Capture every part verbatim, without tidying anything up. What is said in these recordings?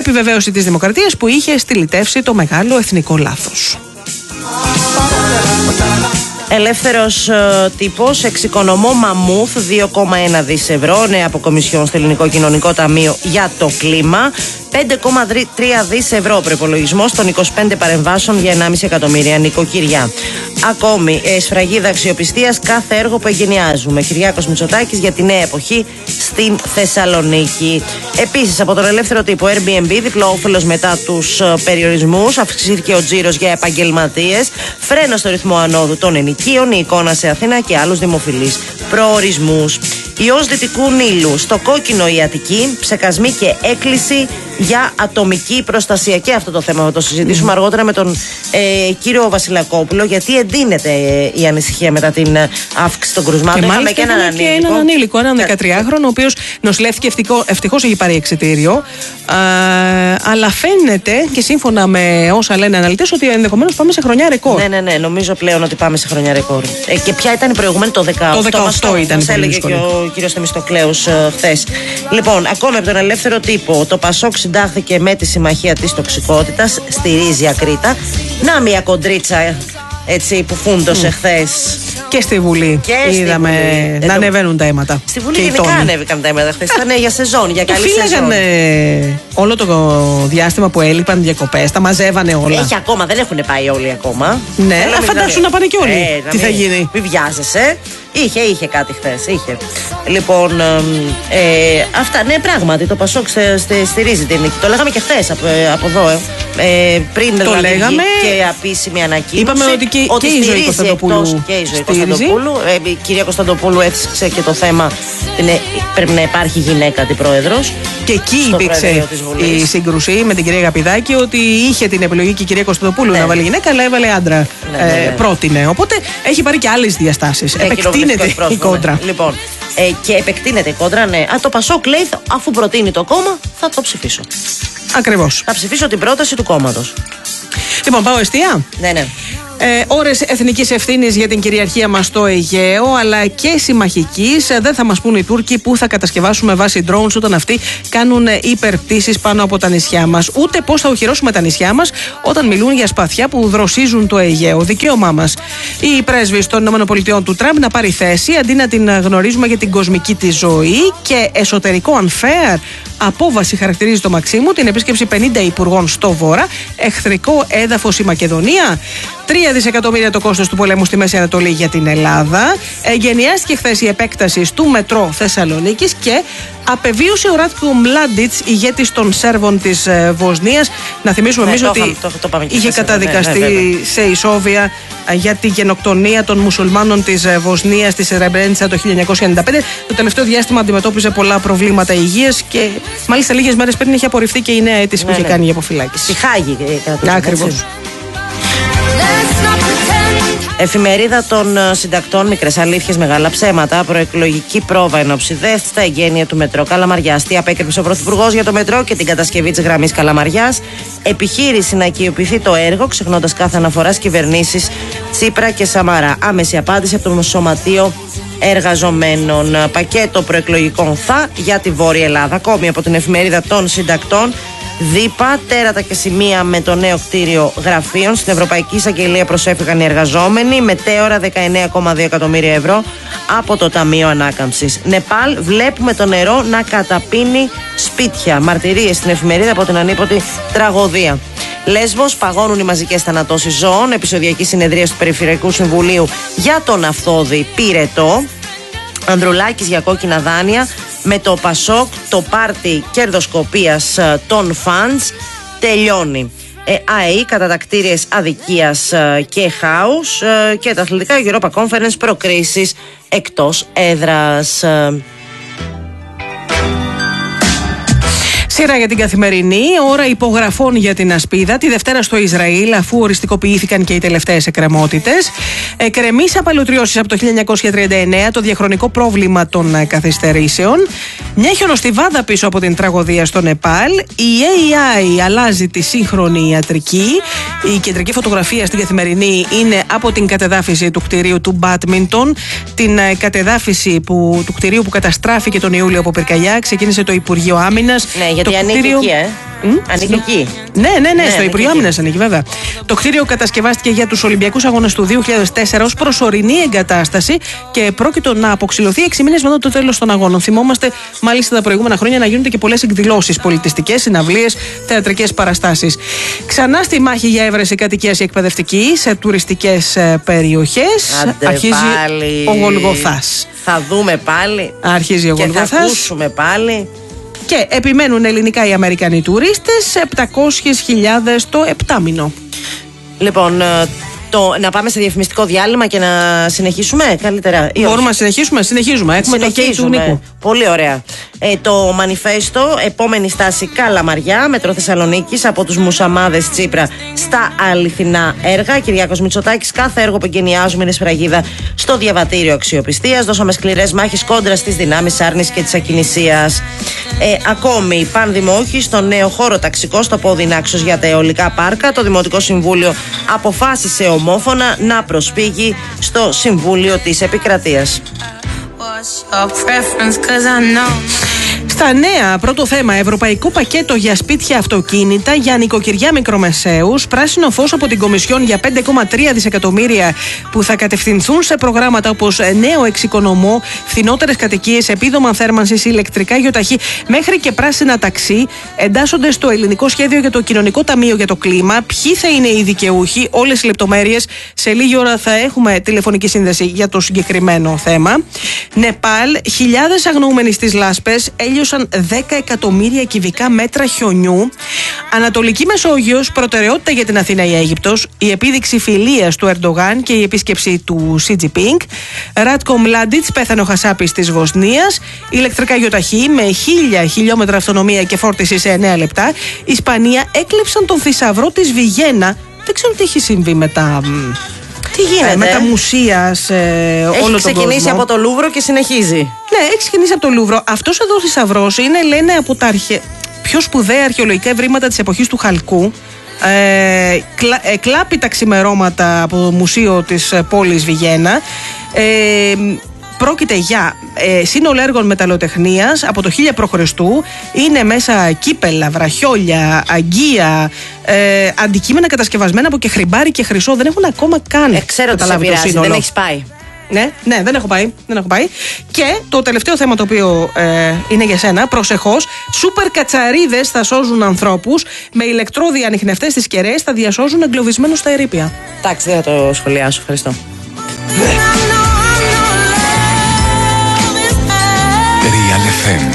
επιβεβαίωση της Δημοκρατίας που είχε στυλιτεύσει το μεγάλο εθνικό λάθος. Ελεύθερος ε, τύπος, εξοικονομώ μαμούθ δύο κόμμα ένα δισεκατομμύρια ευρώ, νέα αποκομισιόν στο Ελληνικό Κοινωνικό Ταμείο για το κλίμα. πέντε κόμμα τρία δισεκατομμύρια ευρώ προϋπολογισμός των είκοσι πέντε παρεμβάσεων για ενάμιση εκατομμύρια νοικοκυριά. Ακόμη, ε, σφραγίδα αξιοπιστίας κάθε έργο που εγκαινιάζουμε. Κυριάκος Μητσοτάκης για τη νέα εποχή στην Θεσσαλονίκη. Επίσης, από τον ελεύθερο τύπο Airbnb, διπλό όφελος μετά τους ε, περιορισμούς. Αυξήθηκε ο τζίρος για επαγγελματίες. Φρένο στο ρυθμό ανόδου των ενοικίων. Η εικόνα σε Αθήνα και άλλους δημοφιλείς προορισμούς. Ιός Δυτικού Νείλου. Στο κόκκινο η Αττική. Ψεκασμοί και έκκληση για ατομική προστασία. Και αυτό το θέμα θα το συζητήσουμε mm. αργότερα με τον ε, κύριο Βασιλακόπουλο, γιατί εντείνεται ε, η ανησυχία μετά την ε, αύξηση των κρουσμάτων. Και μάλιστα και έναν ανήλικο, έναν, ανήλικο, έναν δεκατριάχρονο, ο οποίος νοσηλεύτηκε, ευτυχώς έχει πάρει εξιτήριο. Α, αλλά φαίνεται και σύμφωνα με όσα λένε αναλυτές ότι ενδεχομένως πάμε σε χρονιά ρεκόρ. Ναι, ναι, ναι, νομίζω πλέον ότι πάμε σε χρονιά ρεκόρ. Ε, και ποια ήταν η προηγούμενη, το δεκαοκτώ. Το δεκαοκτώ ήταν. Μας έλεγε και ο κύριος Θεμιστοκλέους ε, χθες. Λοιπόν, ακόμη από τον ελεύθερο τύπο, το Πασόκ συντάχθηκε με τη συμμαχία της τοξικότητας, στηρίζει ακρίτα. Να μια κοντρίτσα έτσι που φούντωσε mm. χθες. Και στη Βουλή και είδαμε στη Βουλή. να ανεβαίνουν τα αίματα. Στη Βουλή γενικά ανέβηκαν τα αίματα χθες. Ήταν για σεζόν, για καλή σεζόν. σεζόν. Ε, όλο το διάστημα που έλειπαν διακοπές, τα μαζεύανε όλα. Έχει ακόμα, δεν έχουν πάει όλοι ακόμα. Ναι, φαντάσου να πάνε και όλοι. Ε, Τι θα μην, γίνει. Μην βιάζεσαι. Είχε, είχε κάτι χθες. Είχε. Λοιπόν, ε, αυτά, ναι, πράγματι το Πασόκ στηρίζει την νίκη. Το λέγαμε και χθες από, από εδώ. Ε, πριν το δηλαδή λέγαμε και επίσημη ανακοίνωση. Είπαμε ότι και, ότι και η Ζωή Κωνσταντοπούλου. Και η Ζωή Κωνσταντοπούλου. Ε, η κυρία Κωνσταντοπούλου έθιξε και το θέμα. Είναι, πρέπει να υπάρχει γυναίκα αντιπρόεδρος. Και εκεί υπήρξε η σύγκρουση με την κυρία Γαπηδάκη, ότι είχε την επιλογή και η κυρία Κωνσταντοπούλου ναι. να βάλει γυναίκα, αλλά έβαλε άντρα. Ναι, ναι, ναι. Ε, πρότεινε. Οπότε έχει πάρει και άλλες διαστάσεις. Ε, επεκτείνεται η κόντρα. Ναι. Λοιπόν, ε, και επεκτείνεται η κόντρα, ναι. Α, το Πασόκ λέει, αφού προτείνει το κόμμα, θα το ψηφίσω. Ακριβώς. Θα ψηφίσω την πρόταση του κόμματος. Λοιπόν, πάω εστία. Ναι, ναι. Ε, ώρες εθνικής ευθύνης για την κυριαρχία μας στο Αιγαίο, αλλά και συμμαχικής. Δεν θα μας πούν οι Τούρκοι που θα κατασκευάσουμε βάση drones όταν αυτοί κάνουν υπερπτήσεις πάνω από τα νησιά μας. Ούτε πώς θα οχυρώσουμε τα νησιά μας όταν μιλούν για σπαθιά που δροσίζουν το Αιγαίο. Δικαίωμά μας. Η πρέσβης των ΗΠΑ του Τραμπ να πάρει θέση αντί να την γνωρίζουμε για την κοσμική της ζωή. Και εσωτερικό unfair. Απόβαση χαρακτηρίζει το Μαξίμου την επίσκεψη πενήντα υπουργών στο Βόρα. Εχθρικό έδαφος η Μακεδονία. τρία δισεκατομμύρια το κόστος του πολέμου στη Μέση Ανατολή για την Ελλάδα. Εγκαινιάστηκε χθες η επέκταση του μετρό Θεσσαλονίκης και απεβίωσε ο Ράτκο Μλάντιτς, ηγέτης των Σέρβων της ε, Βοσνίας. Να θυμίσουμε ναι, εμείς ότι το, το, το είχε καταδικαστεί ναι, ναι, σε ισόβια για τη γενοκτονία των μουσουλμάνων της ε, Βοσνίας στη Σρεμπρένιτσα το χίλια εννιακόσια ενενήντα πέντε. Το τελευταίο διάστημα αντιμετώπιζε πολλά προβλήματα υγείας και μάλιστα λίγες μέρες πριν είχε απορριφθεί και η νέα αίτηση ναι, που είχε ναι. κάνει για αποφυλάκηση. Στη Χάγη, κατά Ακριβώς. Εφημερίδα των συντακτών, μικρές αλήθειες, μεγάλα ψέματα. Προεκλογική πρόβα εν ώψη ΔΕΘ στα εγγένεια του μετρό Καλαμαριάς. Τι απέκρυψε ο Πρωθυπουργός για το μετρό και την κατασκευή της γραμμής Καλαμαριάς. Επιχείρηση να οικειοποιηθεί το έργο, ξεχνώντας κάθε αναφορά στις κυβερνήσεις Τσίπρα και Σαμαρά. Άμεση απάντηση από το Σωματείο Εργαζομένων. Πακέτο προεκλογικών θα για τη Βόρεια Ελλάδα. Ακόμη από την εφημερίδα των συντακτών. Δίπα, τέρατα και σημεία με το νέο κτίριο γραφείων. Στην Ευρωπαϊκή Εισαγγελία προσέφυγαν οι εργαζόμενοι. Μετέωρα δεκαεννέα κόμμα δύο εκατομμύρια ευρώ από το Ταμείο Ανάκαμψης. Νεπάλ, βλέπουμε το νερό να καταπίνει σπίτια. Μαρτυρίες στην εφημερίδα από την ανίποτη τραγωδία. Λέσβος, παγώνουν οι μαζικές θανατώσεις ζώων. Επεισοδιακή συνεδρία του Περιφερειακού Συμβουλίου για τον Αυθόδη Πυρετό. Ανδρουλάκης για κόκκινα δάνεια. Με το Πασόκ, το πάρτι κερδοσκοπίας των φαντς τελειώνει. Ε, ΑΕΗ, κατατακτήριες αδικίας ε, και χάους ε, και τα αθλητικά Europa Conference, προκρίσεις εκτός έδρας. Σειρά για την καθημερινή, ώρα υπογραφών για την ασπίδα. Τη Δευτέρα στο Ισραήλ, αφού οριστικοποιήθηκαν και οι τελευταίες εκκρεμότητες. Εκκρεμείς απαλωτριώσεις από το χίλια εννιακόσια τριάντα εννέα, το διαχρονικό πρόβλημα των καθυστερήσεων. Μια χιονοστιβάδα πίσω από την τραγωδία στο Νεπάλ. Η έι άι αλλάζει τη σύγχρονη ιατρική. Η κεντρική φωτογραφία στην καθημερινή είναι από την κατεδάφιση του κτηρίου του Μπάτμιντον. Την κατεδάφιση που, του κτηρίου που καταστράφηκε τον Ιούλιο από πυρκαγιά. Ξεκίνησε το Υπουργείο Άμυνας. Ναι, γιατί Το Η κτίριο... ανήκει, ε. Ανήκει εκεί. Ναι, ναι, ναι, ναι, στο Υπουργείο Άμυνας ανήκει, βέβαια. Το κτίριο κατασκευάστηκε για τους Ολυμπιακούς Αγώνες του δύο χιλιάδες τέσσερα ως προσωρινή εγκατάσταση και πρόκειτο να αποξηλωθεί έξι μήνες μετά το τέλος των αγώνων. Θυμόμαστε μάλιστα τα προηγούμενα χρόνια να γίνονται και πολλές εκδηλώσεις πολιτιστικές, συναυλίες, θεατρικές παραστάσεις. Ξανά στη μάχη για έβρεση κατοικίας εκπαιδευτική σε τουριστικές περιοχές. Άντε, αρχίζει πάλι. ο Γολγοθάς. Θα δούμε πάλι. Αρχίζει ο Γολγοθάς. Και θα ακούσουμε πάλι. Και επιμένουν ελληνικά οι Αμερικανοί τουρίστες, επτακόσιες χιλιάδες το επτάμηνο. Λοιπόν, το, να πάμε σε διαφημιστικό διάλειμμα και να συνεχίσουμε καλύτερα. Μπορούμε να συνεχίσουμε, συνεχίζουμε. Έχουμε συνεχίζουμε. Το κέι του Νίκου. Πολύ ωραία. Ε, το μανιφέστο, επόμενη στάση Καλαμαριά, Μετρό Θεσσαλονίκης, από τους Μουσαμάδες Τσίπρα στα αληθινά έργα. Κυριάκος Μητσοτάκης, κάθε έργο που εγκαινιάζουμε είναι σφραγίδα στο διαβατήριο αξιοπιστίας. Δώσαμε σκληρές μάχες κόντρα στις δυνάμεις άρνησης και της ακινησίας. Ε, ακόμη, πάνδημο όχι στο νέο χώρο ταξικό στο Πόδι Νάξος για τα αιωλικά πάρκα. Το Δημοτικό Συμβούλιο αποφάσισε ομόφωνα να προσφύγει στο Συμβούλιο της Επικρατείας. Στα νέα, πρώτο θέμα, ευρωπαϊκό πακέτο για σπίτια, αυτοκίνητα για νοικοκυριά μικρομεσαίους, πράσινο φως από την Κομισιόν για πέντε κόμμα τρία δισεκατομμύρια που θα κατευθυνθούν σε προγράμματα όπως νέο εξοικονομώ, φθηνότερες κατοικίες, επίδομα θέρμανσης, ηλεκτρικά γιοταχή μέχρι και πράσινα ταξί, εντάσσονται στο ελληνικό σχέδιο για το Κοινωνικό Ταμείο για το Κλίμα. Ποιοι θα είναι οι δικαιούχοι, όλες οι λεπτομέρειες. Σε λίγη ώρα θα έχουμε τηλεφωνική σύνδεση για το συγκεκριμένο θέμα. Νεπάλ, χιλιάδες αγνοούμενοι στις λάσπες έλειωσαν δέκα εκατομμύρια κυβικά μέτρα χιονιού. Ανατολική Μεσόγειος, προτεραιότητα για την Αθήνα η Αίγυπτος, η επίδειξη φιλίας του Ερντογάν και η επίσκεψη του Σι Τζινπίνγκ. Ράτκο Μλάντιτς, πέθανε ο Χασάπης της Βοσνίας. Ηλεκτρικά γιοταχή με χίλια χιλιόμετρα αυτονομία και φόρτιση σε εννέα λεπτά. Ισπανία, έκλεψαν τον θησαυρό της Βιγένα. Δεν ξέρω τι έχει συμβεί με τα... Τι γίνεται, ε, με τα μουσεία σε έχει όλο τον κόσμο. Έχει ξεκινήσει από το Λούβρο και συνεχίζει. Ναι, έχει ξεκινήσει από το Λούβρο. Αυτός εδώ θησαυρός είναι, λένε, από τα αρχε... πιο σπουδαία αρχαιολογικά ευρήματα της εποχής του Χαλκού. Ε, κλα... ε, κλάπει τα ξημερώματα από το μουσείο της πόλης Βιγένα. Ε, Πρόκειται για ε, σύνολο έργων μεταλλοτεχνίας από το χίλια προ Χριστού. Είναι μέσα κύπελα, βραχιόλια, αγκία, ε, αντικείμενα κατασκευασμένα από και χρυμπάρι και χρυσό. Δεν έχουν ακόμα καν ε, ξέρω καταλάβει το σύνολο. Δεν έχεις πάει. Ναι, ναι, δεν έχω πάει, δεν έχω πάει. Και το τελευταίο θέμα το οποίο ε, είναι για σένα, προσεχώς, σούπερ κατσαρίδες θα σώζουν ανθρώπους, με ηλεκτρόδια ανιχνευτές στις κεραίες θα διασώζουν εγκλωβισμένους στα ερείπια. Εντάξει, δεν θα το σχολιάσω, ευχαριστώ. Real εφ εμ.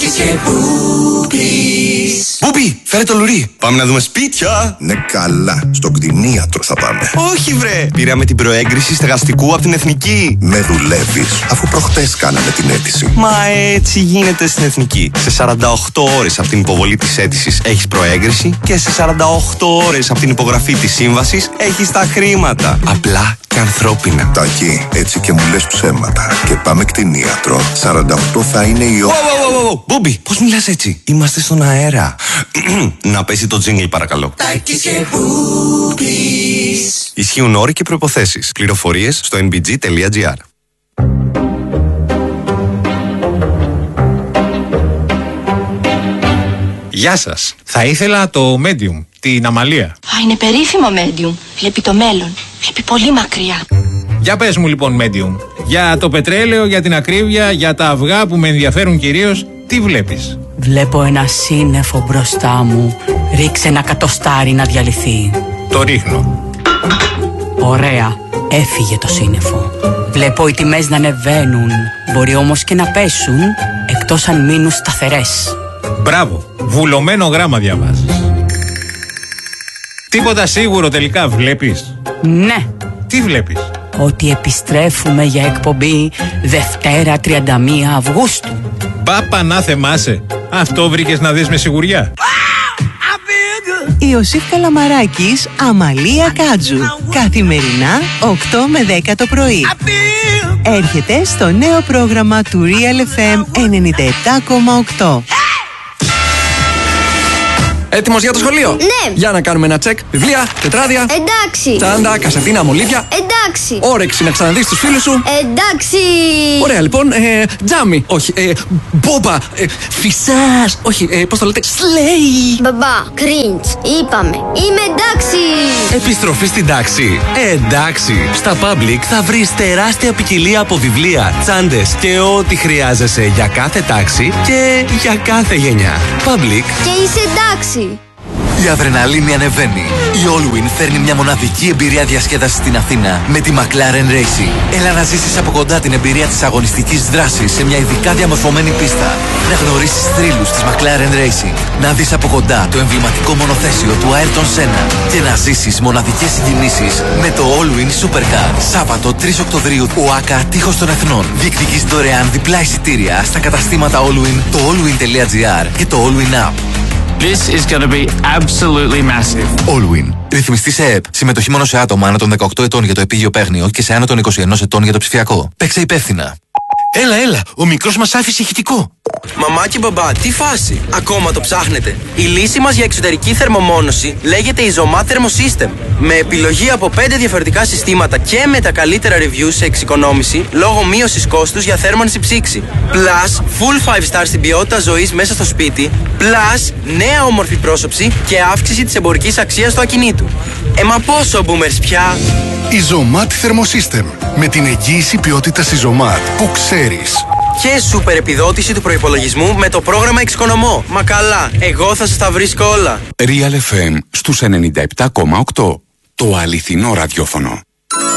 Μπούμπι, φέρε το λουρί. Πάμε να δούμε σπίτια. Ναι, καλά. Στον κτηνίατρο θα πάμε. Όχι, βρε. Πήραμε την προέγκριση στεγαστικού από την Εθνική. Με δουλεύεις, αφού προχτές κάναμε την αίτηση. Μα έτσι γίνεται στην Εθνική. Σε σαράντα οκτώ ώρες από την υποβολή της αίτησης έχεις προέγκριση και σε σαράντα οκτώ ώρες από την υπογραφή της σύμβασης έχεις τα χρήματα. Απλά και ανθρώπινα. Τάκη, έτσι και μου λες ψέματα. Και πάμε κτηνίατρο. σαράντα οκτώ θα είναι η ώρα. Μπούμπι, πώς μιλάς έτσι? Είμαστε στον αέρα. Να πέσει το τζίνγκλ, παρακαλώ. Ισχύουν όροι και προϋποθέσεις. Πληροφορίες στο εν μπι τζι τελεία τζι άρ. Γεια σας. Θα ήθελα το Medium, την Αμαλία. Α, είναι περίφημο Medium. Βλέπει το μέλλον. Βλέπει πολύ μακριά. Για πες μου λοιπόν Medium. Για το πετρέλαιο, για την ακρίβεια, για τα αυγά που με ενδιαφέρουν κυρίως, τι βλέπεις? Βλέπω ένα σύννεφο μπροστά μου. Ρίξε ένα κατοστάρι να διαλυθεί. Το ρίχνω. Ωραία. Έφυγε το σύννεφο. Βλέπω οι τιμές να ανεβαίνουν. Μπορεί όμως και να πέσουν, εκτός αν μείνουν σταθερές. Μπράβο. Βουλωμένο γράμμα διαβάζεις. Τίποτα σίγουρο τελικά βλέπεις? Ναι. Τι βλέπεις? Ότι επιστρέφουμε για εκπομπή Δευτέρα τριάντα μία Αυγούστου. Πάπα να θεμάσαι. Αυτό βρήκες να δεις με σιγουριά? Ιωσήφ Καλαμαράκης, Αμαλία Κάτζου. Καθημερινά οκτώ με δέκα το πρωί. Έρχεται στο νέο πρόγραμμα του Real εφ εμ ενενήντα επτά κόμμα οκτώ. Έτοιμος για το σχολείο? Ναι. Για να κάνουμε ένα τσεκ. Βιβλία, τετράδια. Εντάξει. Τσάντα, κασετίνα, μολύβια. Εντάξει. Όρεξη να ξαναδείς τους φίλους σου. Εντάξει. Ωραία, λοιπόν. Ε, τζάμι. Όχι. Ε, μπόμπα. Ε, φυσάς. Όχι. Ε, πώς το λέτε? Σλέι. Μπαμπά, κριντς. Είπαμε. Είμαι εντάξει. Επιστροφή στην τάξη. Εντάξει. Στα Public θα βρεις τεράστια ποικιλία από βιβλία, τσάντες και ό,τι χρειάζεσαι για κάθε τάξη και για κάθε γενιά. Public. Και είσαι εντάξει. Η αδρεναλίνη ανεβαίνει. Η Allwyn φέρνει μια μοναδική εμπειρία διασκέδασης στην Αθήνα με τη McLaren Racing. Έλα να ζήσεις από κοντά την εμπειρία της αγωνιστικής δράσης σε μια ειδικά διαμορφωμένη πίστα. Να γνωρίσεις θρύλους της McLaren Racing. Να δεις από κοντά το εμβληματικό μονοθέσιο του Ayrton Senna. Και να ζήσεις μοναδικές συγκινήσεις με το Allwyn Supercar. Σάββατο τρεις Οκτωβρίου, ΟΑΚΑ Τείχος των Εθνών. Διεκδικείς δωρεάν διπλά εισιτήρια στα καταστήματα Allwyn, το allwyn.gr και το Allwyn App. This is going to be absolutely massive. Allwyn. Ρυθμιστή σε ΕΕΠ. Συμμετοχή μόνο σε άτομα άνω των δεκαοκτώ ετών για το επίγειο παίγνιο και σε άνω των είκοσι ένα ετών για το ψηφιακό. Παίξε υπεύθυνα. Έλα, έλα, ο μικρός μας άφησε ηχητικό. Μαμά και μπαμπά, τι φάση, ακόμα το ψάχνετε? Η λύση μας για εξωτερική θερμομόνωση λέγεται Isomat Thermosystem. Με επιλογή από πέντε διαφορετικά συστήματα και με τα καλύτερα reviews σε εξοικονόμηση λόγω μείωσης κόστους για θέρμανση ψήξη. Plus, full five star στην ποιότητα ζωής μέσα στο σπίτι. Plus, νέα όμορφη πρόσωψη και αύξηση της εμπορικής αξίας του ακινήτου. Ε, μα πόσο boomers πια? Isomat Thermosystem. Με την εγγύηση ποιότητας Isomat που ξέρεις. Και σούπερ επιδότηση του προϋπολογισμού με το πρόγραμμα Εξοικονομώ. Μα καλά, εγώ θα σας τα βρίσκω όλα. Real εφ εμ στους ενενήντα επτά κόμμα οκτώ. Το αληθινό ραδιόφωνο.